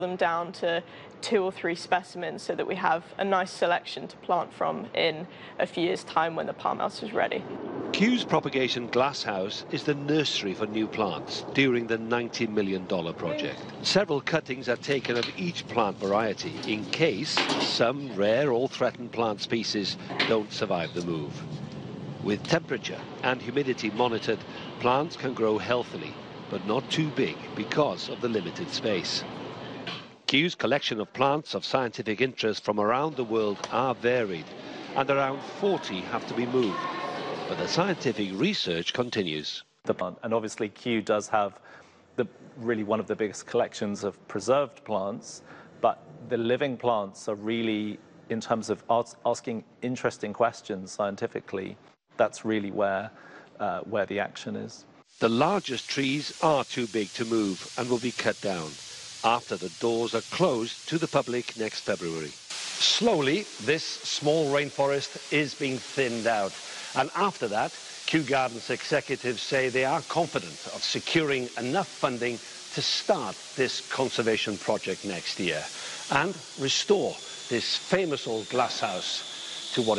them down to 2 or 3 specimens so that we have a nice selection to plant from in a few years' time when the palm house is ready. Kew's propagation glasshouse is the nursery for new plants during the $90 million project. Several cuttings are taken of each plant variety in case some rare or threatened plant species don't survive the move. With temperature and humidity monitored, plants can grow healthily, but not too big because of the limited space. Kew's collection of plants of scientific interest from around the world are varied, and around 40 have to be moved. But the scientific research continues. And obviously Kew does have really one of the biggest collections of preserved plants, but the living plants are really, in terms of asking interesting questions scientifically, that's really where the action is. The largest trees are too big to move and will be cut down after the doors are closed to the public next February. Slowly, this small rainforest is being thinned out. And after that, Kew Gardens executives say they are confident of securing enough funding to start this conservation project next year and restore this famous old glasshouse to what